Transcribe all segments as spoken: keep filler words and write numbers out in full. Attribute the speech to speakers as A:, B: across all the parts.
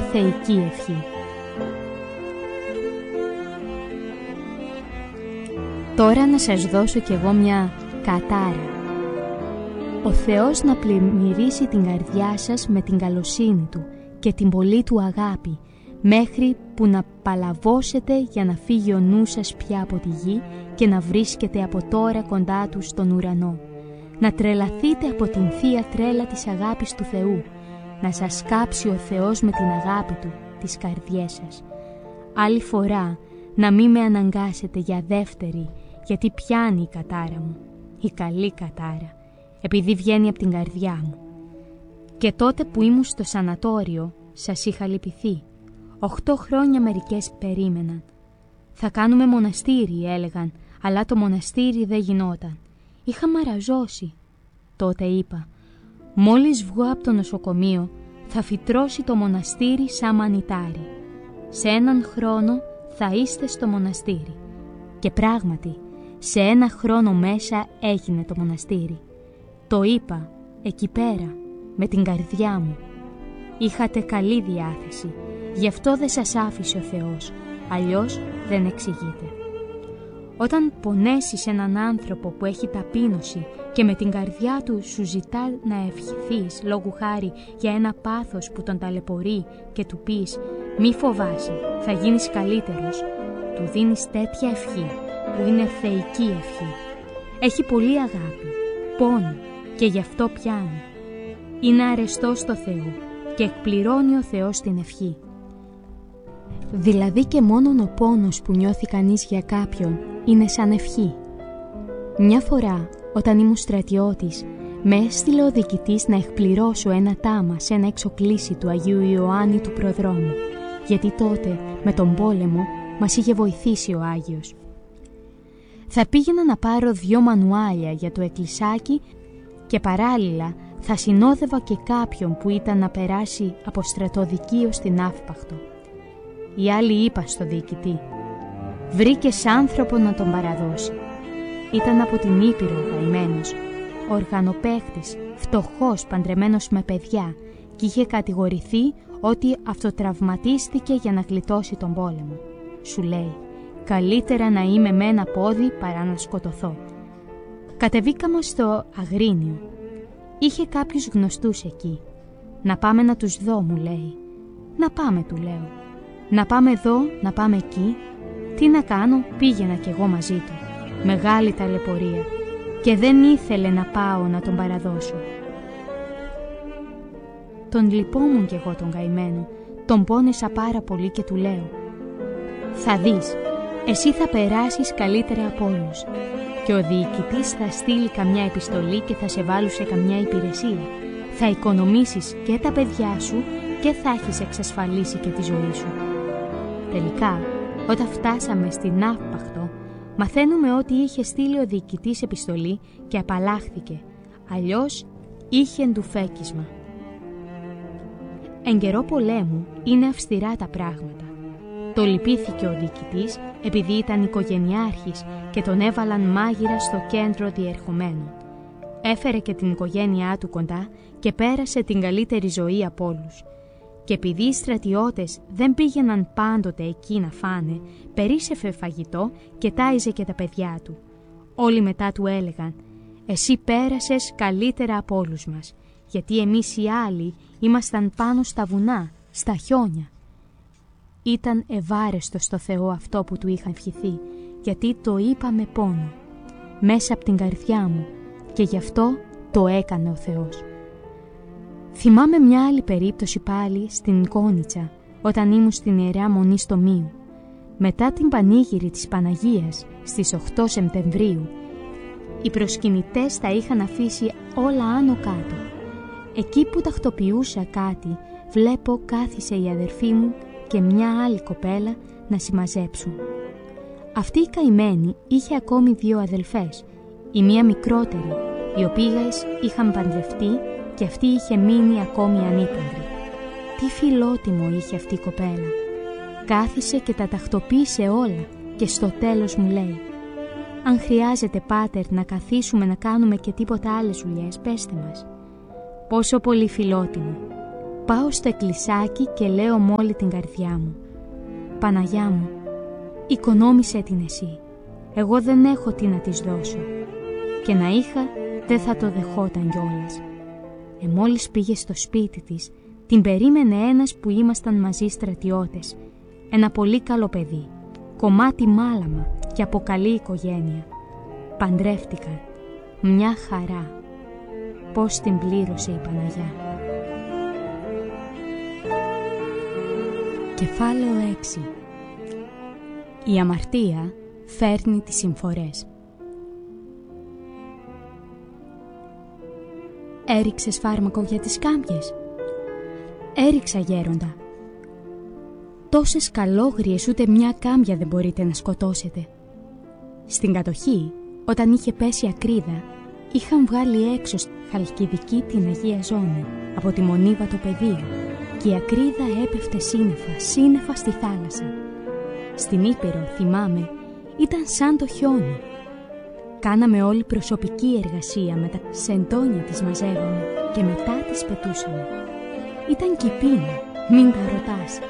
A: θεϊκή ευχή. Τώρα να σας δώσω κι εγώ μια κατάρα. Ο Θεός να πλημμυρίσει την καρδιά σας με την καλοσύνη Του και την πολύ Του αγάπη, μέχρι που να παλαβώσετε για να φύγει ο νους σας πια από τη γη και να βρίσκετε από τώρα κοντά Του στον ουρανό. Να τρελαθείτε από την θεία τρέλα της αγάπης του Θεού, να σας κάψει ο Θεός με την αγάπη Του τις καρδιές σας. Άλλη φορά να μην με αναγκάσετε για δεύτερη, γιατί πιάνει η κατάρα μου, η καλή κατάρα, επειδή βγαίνει από την καρδιά μου. Και τότε που ήμουν στο σανατόριο, σας είχα λυπηθεί. Οχτώ χρόνια μερικές περίμεναν. Θα κάνουμε μοναστήρι, έλεγαν, αλλά το μοναστήρι δεν γινόταν. Είχα μαραζώσει. Τότε είπα, μόλις βγω από το νοσοκομείο, θα φυτρώσει το μοναστήρι σαν μανιτάρι. Σε έναν χρόνο θα είστε στο μοναστήρι. Και πράγματι, σε ένα χρόνο μέσα έγινε το μοναστήρι. Το είπα, εκεί πέρα, με την καρδιά μου. Είχατε καλή διάθεση, γι' αυτό δεν σας άφησε ο Θεός, αλλιώς δεν εξηγείται. Όταν πονέσεις έναν άνθρωπο που έχει ταπείνωση και με την καρδιά του σου ζητά να ευχηθείς λόγου χάρη για ένα πάθος που τον ταλαιπωρεί και του πεις «Μη φοβάσαι, θα γίνεις καλύτερος», του δίνεις τέτοια ευχή που είναι θεϊκή ευχή. Έχει πολύ αγάπη, πόνο και γι' αυτό πιάνει. Είναι αρεστός στο Θεό και εκπληρώνει ο Θεός την ευχή. Δηλαδή και μόνον ο πόνος που νιώθει κανείς για κάποιον είναι σαν ευχή. Μια φορά, όταν ήμουν στρατιώτης, με έστειλε ο διοικητής να εκπληρώσω ένα τάμα σε ένα εξοκλήσι του Αγίου Ιωάννη του Προδρόμου, γιατί τότε με τον πόλεμο μας είχε βοηθήσει ο Άγιος. Θα πήγαινα να πάρω δυο μανουάλια για το εκκλησάκι και παράλληλα θα συνόδευα και κάποιον που ήταν να περάσει από στρατοδικείο στην Αύπαχτο. Οι άλλοι είπαν στο διοικητή, βρήκες άνθρωπο να τον παραδώσει. Ήταν από την Ήπειρο καημένος, οργανοπαίχτης, φτωχός, παντρεμένος με παιδιά και είχε κατηγορηθεί ότι αυτοτραυματίστηκε για να γλιτώσει τον πόλεμο. Σου λέει, καλύτερα να είμαι με ένα πόδι παρά να σκοτωθώ. Κατεβήκαμε στο Αγρίνιο. Είχε κάποιους γνωστούς εκεί. Να πάμε να τους δω, μου λέει. Να πάμε, του λέω. Να πάμε εδώ, να πάμε εκεί. Τι να κάνω, πήγαινα κι εγώ μαζί του. Μεγάλη ταλαιπωρία. Και δεν ήθελε να πάω να τον παραδώσω. Τον λυπόμουν κι εγώ τον καημένο. Τον πόνεσα πάρα πολύ και του λέω, θα δεις, εσύ θα περάσεις καλύτερα από όλους. Και ο διοικητής θα στείλει καμιά επιστολή και θα σε βάλουν σε καμιά υπηρεσία. Θα οικονομήσεις και τα παιδιά σου και θα έχεις εξασφαλίσει και τη ζωή σου. Τελικά, όταν φτάσαμε στην Αύπαχτο, μαθαίνουμε ότι είχε στείλει ο διοικητής επιστολή και απαλλάχθηκε. Αλλιώς είχε ντουφέκισμα. Εν καιρό πολέμου είναι αυστηρά τα πράγματα. Το λυπήθηκε ο διοικητής επειδή ήταν οικογενειάρχης και τον έβαλαν μάγειρα στο κέντρο διερχομένων. Έφερε και την οικογένειά του κοντά και πέρασε την καλύτερη ζωή από όλους. Και επειδή οι στρατιώτες δεν πήγαιναν πάντοτε εκεί να φάνε, περίσσεφε φαγητό και τάιζε και τα παιδιά του. Όλοι μετά του έλεγαν «Εσύ πέρασες καλύτερα από όλους μας, γιατί εμείς οι άλλοι ήμασταν πάνω στα βουνά, στα χιόνια». Ήταν ευάρεστο στο Θεό αυτό που του είχαν ευχηθεί, γιατί το είπα με πόνο, μέσα από την καρδιά μου, και γι' αυτό το έκανε ο Θεός. Θυμάμαι μια άλλη περίπτωση πάλι στην Κόνιτσα, όταν ήμουν στην Ιερά Μονή στο Μίου. Μετά την πανήγυρη της Παναγίας, στις οκτώ Σεπτεμβρίου, οι προσκυνητές τα είχαν αφήσει όλα άνω κάτω. Εκεί που τακτοποιούσα κάτι, βλέπω κάθισε η αδερφή μου και μια άλλη κοπέλα να συμμαζέψουν. Αυτή η καημένη είχε ακόμη δύο αδελφές, η μία μικρότερη, οι οποίες είχαν παντρευτεί και αυτή είχε μείνει ακόμη ανήπαντρη. Τι φιλότιμο είχε αυτή η κοπέλα. Κάθισε και τα τακτοποίησε όλα και στο τέλος μου λέει «Αν χρειάζεται, πάτερ, να καθίσουμε να κάνουμε και τίποτα άλλες δουλειές, πέστε μας». Πόσο πολύ φιλότιμο. Πάω στο εκκλησάκι και λέω με όλη την καρδιά μου: Παναγιά μου, οικονόμησέ την εσύ. Εγώ δεν έχω τι να της δώσω. Και να είχα, δεν θα το δεχόταν κιόλας. Ε, μόλις πήγε στο σπίτι της, την περίμενε ένας που ήμασταν μαζί στρατιώτες. Ένα πολύ καλό παιδί, κομμάτι μάλαμα και από καλή οικογένεια. Παντρεύτηκαν. Μια χαρά. Πώς την πλήρωσε η Παναγιά. Κεφάλαιο έξι. Η αμαρτία φέρνει τις συμφορές. Έριξες φάρμακο για τις κάμπιες? Έριξα, γέροντα. Τόσες καλόγριες ούτε μια κάμπια δεν μπορείτε να σκοτώσετε. Στην κατοχή, όταν είχε πέσει ακρίδα, είχαν βγάλει έξω στη Χαλκιδική την Αγία Ζώνη από τη Μονίβα το πεδίο και η ακρίδα έπεφτε σύννεφα, σύννεφα στη θάλασσα. Στην Ήπειρο, θυμάμαι, ήταν σαν το χιόνι. Κάναμε όλη προσωπική εργασία με τα σεντόνια τις μαζεύαμε και μετά τις πετούσαμε. Ήταν κηπίνα, μην τα ρωτάς.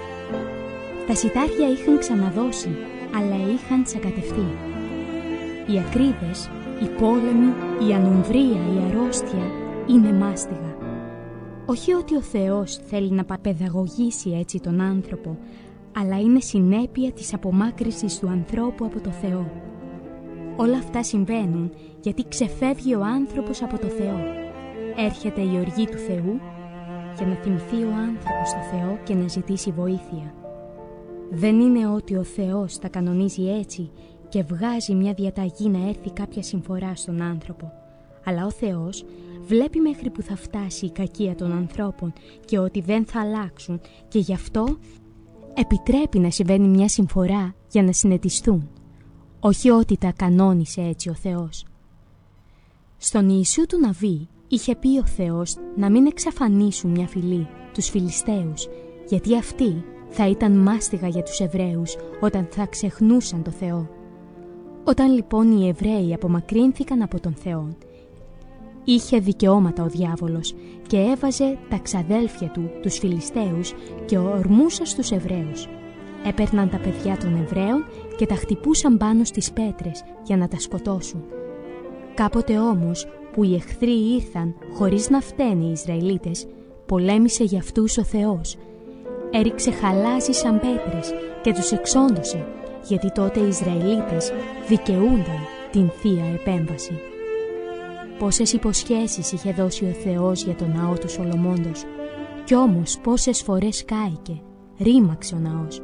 A: Τα σιτάρια είχαν ξαναδώσει, αλλά είχαν τσακατευτεί. Οι ακρίδες, οι πόλεμοι, η ανομβρία, η αρρώστια είναι μάστιγα. Όχι ότι ο Θεός θέλει να παιδαγωγήσει έτσι τον άνθρωπο, αλλά είναι συνέπεια της απομάκρυσης του ανθρώπου από το Θεό. Όλα αυτά συμβαίνουν γιατί ξεφεύγει ο άνθρωπος από το Θεό. Έρχεται η οργή του Θεού για να θυμηθεί ο άνθρωπος στο Θεό και να ζητήσει βοήθεια. Δεν είναι ότι ο Θεός τα κανονίζει έτσι και βγάζει μια διαταγή να έρθει κάποια συμφορά στον άνθρωπο. Αλλά ο Θεός βλέπει μέχρι που θα φτάσει η κακία των ανθρώπων και ότι δεν θα αλλάξουν και γι' αυτό επιτρέπει να συμβαίνει μια συμφορά για να συνετιστούν. Όχι ότι τα κανόνισε έτσι ο Θεός. Στον Ιησού του Ναβί είχε πει ο Θεός να μην εξαφανίσουν μια φυλή, τους Φιλιστέους, γιατί αυτοί θα ήταν μάστιγα για τους Εβραίους όταν θα ξεχνούσαν το Θεό. Όταν λοιπόν οι Εβραίοι απομακρύνθηκαν από τον Θεό, είχε δικαιώματα ο διάβολος και έβαζε τα ξαδέλφια του, τους Φιλιστέους, και ορμούσε στους Εβραίους. Έπαιρναν τα παιδιά των Εβραίων και τα χτυπούσαν πάνω στις πέτρες για να τα σκοτώσουν. Κάποτε όμως που οι εχθροί ήρθαν χωρίς να φταίνε οι Ισραηλίτες, πολέμησε για αυτούς ο Θεός. Έριξε χαλάζι σαν πέτρες και τους εξόντωσε, γιατί τότε οι Ισραηλίτες δικαιούνταν την Θεία Επέμβαση. Πόσες υποσχέσεις είχε δώσει ο Θεός για τον ναό του Σολομώντος, κι όμως πόσες φορές κάηκε, ρήμαξε ο ναός.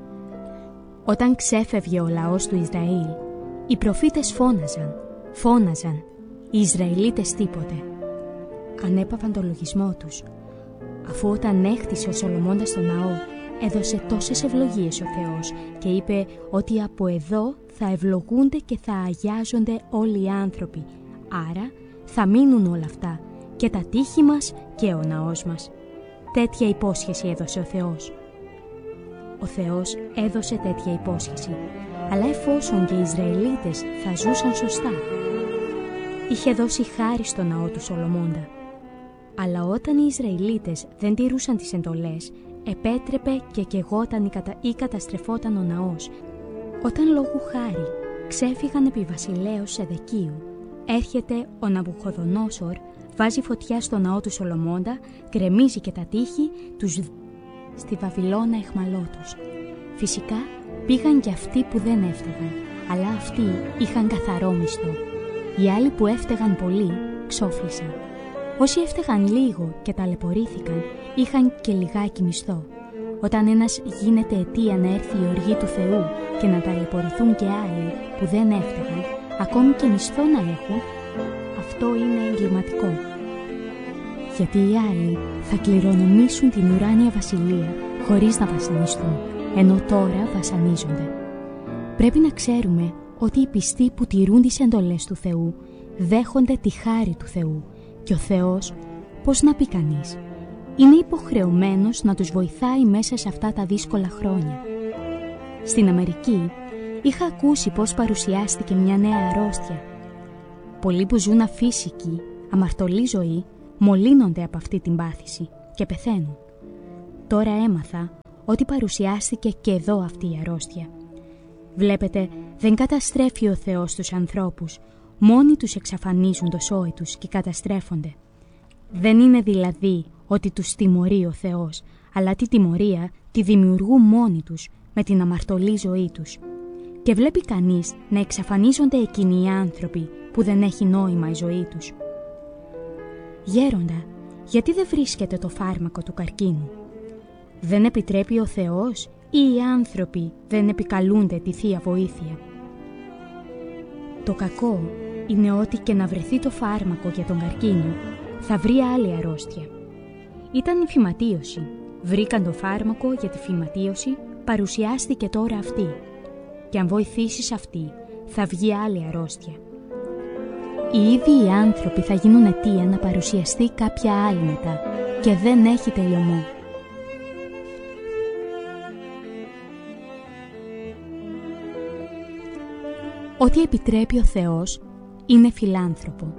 A: Όταν ξέφευγε ο λαός του Ισραήλ, οι προφήτες φώναζαν, φώναζαν, οι Ισραηλίτες τίποτε. Ανέπαβαν το λογισμό τους, αφού όταν έκτισε ο Σολομώντας τον ναό, έδωσε τόσες ευλογίες ο Θεός και είπε ότι από εδώ θα ευλογούνται και θα αγιάζονται όλοι οι άνθρωποι. Άρα θα μείνουν όλα αυτά, και τα τείχη μας και ο ναός μας. Τέτοια υπόσχεση έδωσε ο Θεός. Ο Θεός έδωσε τέτοια υπόσχεση, αλλά εφόσον και οι Ισραηλίτες θα ζούσαν σωστά, είχε δώσει χάρη στο ναό του Σολομώντα. Αλλά όταν οι Ισραηλίτες δεν τηρούσαν τις εντολές, επέτρεπε και καιγόταν ή καταστρεφόταν ο ναός. Όταν λόγου χάρη ξέφυγαν επί βασιλέως Σεδεκίου, έρχεται ο Ναβουχοδονόσορ, βάζει φωτιά στο ναό του Σολομώντα, γκρεμίζει και τα τείχη, τους δ... στη Βαβυλώνα εχμαλώτους. Φυσικά πήγαν και αυτοί που δεν έφταιγαν, αλλά αυτοί είχαν καθαρό μισθό. Οι άλλοι που έφταιγαν πολύ ξόφλησαν. Όσοι έφταιγαν λίγο και ταλαιπωρήθηκαν, είχαν και λιγάκι μισθό. Όταν ένας γίνεται αιτία να έρθει η οργή του Θεού και να ταλαιπωρηθούν και άλλοι που δεν έφταιγαν, ακόμη και μισθό να έχουν, αυτό είναι εγκληματικό. Γιατί οι άλλοι θα κληρονομήσουν την ουράνια βασιλεία χωρίς να βασανιστούν, ενώ τώρα βασανίζονται. Πρέπει να ξέρουμε ότι οι πιστοί που τηρούν τις εντολές του Θεού δέχονται τη χάρη του Θεού και ο Θεός, πώς να πει κανείς, είναι υποχρεωμένος να τους βοηθάει μέσα σε αυτά τα δύσκολα χρόνια. Στην Αμερική είχα ακούσει πώς παρουσιάστηκε μια νέα αρρώστια. Πολλοί που ζουν αφύσικη, αμαρτωλή ζωή, μολύνονται από αυτή την πάθηση. και πεθαίνουν. Τώρα έμαθα ότι παρουσιάστηκε και εδώ αυτή η αρρώστια. Βλέπετε, δεν καταστρέφει ο Θεός τους ανθρώπους, μόνοι τους εξαφανίζουν το σόι τους και καταστρέφονται. Δεν είναι δηλαδή ότι τους τιμωρεί ο Θεός, αλλά τη τιμωρία τη δημιουργούν μόνοι τους με την αμαρτωλή ζωή τους. Και βλέπει κανείς να εξαφανίζονται εκείνοι οι άνθρωποι που δεν έχει νόημα η ζωή τους. Γέροντα, γιατί δεν βρίσκεται το φάρμακο του καρκίνου? Δεν επιτρέπει ο Θεός ή οι άνθρωποι δεν επικαλούνται τη Θεία Βοήθεια? Το κακό είναι ότι και να βρεθεί το φάρμακο για τον καρκίνο, θα βρει άλλη αρρώστια. Ήταν η φυματίωση. Βρήκαν το φάρμακο για τη φυματίωση, παρουσιάστηκε τώρα αυτή. Και αν βοηθήσεις αυτή, θα βγει άλλη αρρώστια. Οι ίδιοι οι άνθρωποι θα γίνουν αιτία να παρουσιαστεί κάποια άλλη μετά και δεν έχει τελειωμό. Ό,τι επιτρέπει ο Θεός είναι φιλάνθρωπο.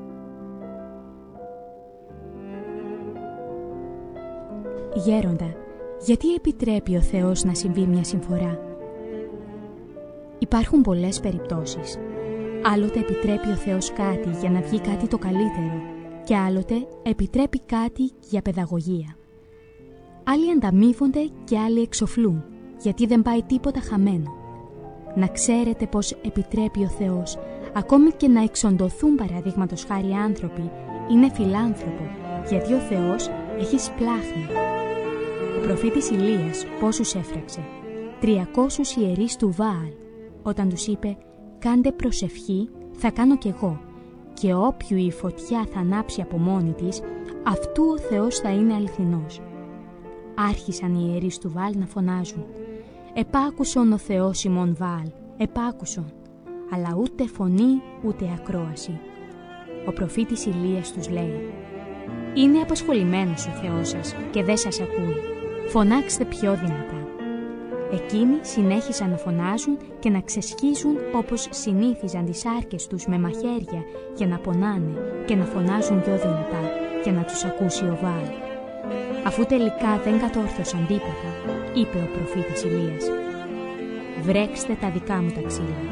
A: Γέροντα, γιατί επιτρέπει ο Θεός να συμβεί μια συμφορά? Υπάρχουν πολλές περιπτώσεις. Άλλοτε επιτρέπει ο Θεός κάτι για να βγει κάτι το καλύτερο και άλλοτε επιτρέπει κάτι για παιδαγωγία. Άλλοι ανταμείβονται και άλλοι εξοφλούν, γιατί δεν πάει τίποτα χαμένο. Να ξέρετε πως επιτρέπει ο Θεός, ακόμη και να εξοντωθούν παραδείγματος χάρη άνθρωποι, είναι φιλάνθρωπο, γιατί ο Θεός έχει σπλάχνη. Ο προφήτης Ηλίας πόσους έφραξε? Τριακόσους ιερείς του Βάαλ, όταν τους είπε «Κάντε προσευχή, θα κάνω κι εγώ, και όποιου η φωτιά θα ανάψει από μόνη της, αυτού ο Θεός θα είναι αληθινός». Άρχισαν οι ιερείς του Βάαλ να φωνάζουν «Επάκουσον ο Θεός ημών Βάαλ, επάκουσον», αλλά ούτε φωνή ούτε ακρόαση. Ο προφήτης Ηλίας τους λέει «Είναι απασχολημένος ο Θεός σας και δεν σας ακούει, φωνάξτε πιο δυνατά». Εκείνοι συνέχισαν να φωνάζουν και να ξεσχίζουν όπως συνήθιζαν τις άρκες τους με μαχαίρια για να πονάνε και να φωνάζουν πιο δυνατά για να τους ακούσει ο Βάαλ. Αφού τελικά δεν κατόρθωσαν τίποτα, είπε ο προφήτης Ηλίας «Βρέξτε τα δικά μου τα ξύλα».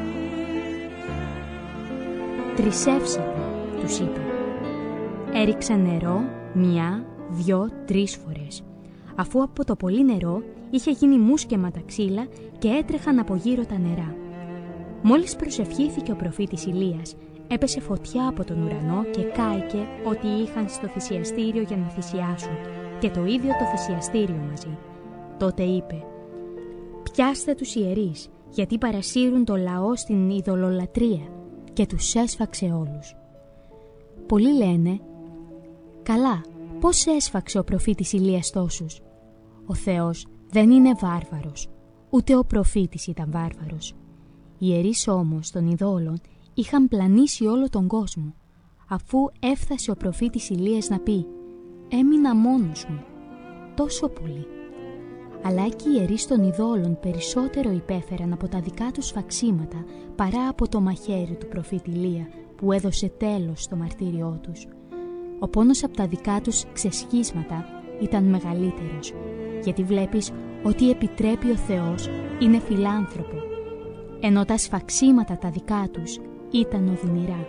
A: «Τρισεύσατε», τους είπε. Έριξαν νερό μια, δυο, τρεις φορές. Αφού από το πολύ νερό είχε γίνει μουσκεμα τα ξύλα και έτρεχαν από γύρω τα νερά. Μόλις προσευχήθηκε ο προφήτης Ηλίας, έπεσε φωτιά από τον ουρανό και κάηκε ό,τι είχαν στο θυσιαστήριο για να θυσιάσουν και το ίδιο το θυσιαστήριο μαζί. Τότε είπε «Πιάστε τους ιερείς, γιατί παρασύρουν το λαό στην ειδωλολατρεία», και τους έσφαξε όλους. Πολλοί λένε «Καλά, πώς έσφαξε ο προφήτης Ηλίας τόσους?» Ο Θεός δεν είναι βάρβαρος, ούτε ο προφήτης ήταν βάρβαρος. Οι ιερείς όμως των ειδόλων είχαν πλανήσει όλο τον κόσμο, αφού έφτασε ο προφήτης Ηλίας να πει «Έμεινα μόνος μου», τόσο πολύ. Αλλά και οι ιερείς των ειδόλων περισσότερο υπέφεραν από τα δικά τους σφαξίματα παρά από το μαχαίρι του προφήτη Ηλία που έδωσε τέλος στο μαρτύριό τους. Ο πόνος από τα δικά τους ξεσχίσματα ήταν μεγαλύτερος, γιατί βλέπεις ότι επιτρέπει ο Θεός είναι φιλάνθρωπο, ενώ τα σφαξίματα τα δικά τους ήταν οδυνηρά.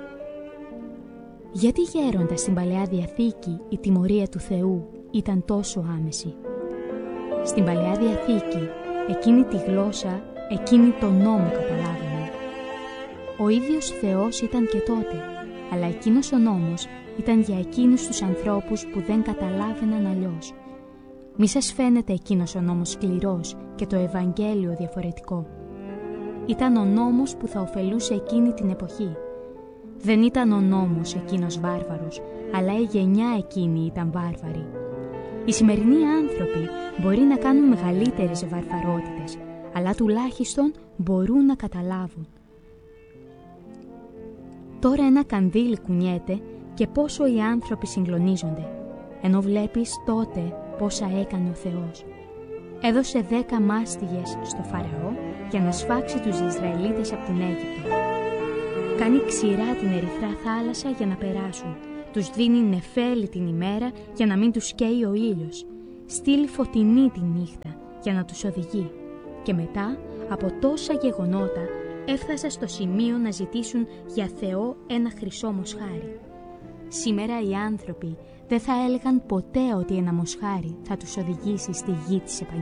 A: Γιατί γέροντα στην Παλαιά Διαθήκη η τιμωρία του Θεού ήταν τόσο άμεση? Στην Παλαιά Διαθήκη εκείνη τη γλώσσα, εκείνη τον νόμο καταλάβαινε. Ο ίδιος Θεός ήταν και τότε, αλλά εκείνος ο νόμος ήταν για εκείνους τους ανθρώπους που δεν καταλάβαιναν αλλιώς. Μη σας φαίνεται εκείνος ο νόμος σκληρός και το Ευαγγέλιο διαφορετικό. Ήταν ο νόμος που θα ωφελούσε εκείνη την εποχή. Δεν ήταν ο νόμος εκείνος βάρβαρος, αλλά η γενιά εκείνη ήταν βάρβαρη. Οι σημερινοί άνθρωποι μπορεί να κάνουν μεγαλύτερες βαρβαρότητες, αλλά τουλάχιστον μπορούν να καταλάβουν. Τώρα ένα κανδύλι κουνιέται και πόσο οι άνθρωποι συγκλονίζονται, ενώ βλέπεις τότε πόσα έκανε ο Θεός. Έδωσε δέκα μάστιγες στο Φαραώ για να σφάξει τους Ισραηλίτες από την Αίγυπτο. Κάνει ξηρά την ερυθρά θάλασσα για να περάσουν Τους δίνει νεφέλη την ημέρα για να μην τους καίει ο ήλιος. Στείλει φωτεινή τη νύχτα για να τους οδηγεί. Και μετά, από τόσα γεγονότα, έφτασα στο σημείο να ζητήσουν για Θεό ένα χρυσό μοσχάρι. Σήμερα οι άνθρωποι δεν θα έλεγαν ποτέ ότι ένα μοσχάρι θα τους οδηγήσει στη γη της επαγγελίας.